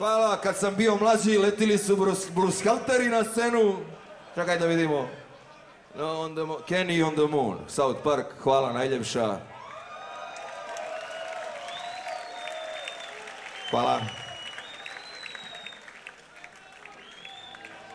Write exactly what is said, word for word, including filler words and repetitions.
hvala, kad sam bio mlađi letili su Brushalteri na scenu. Čekaj da vidimo. No, on the Kenny on the Moon, South Park, hvala najljepša. Hvala.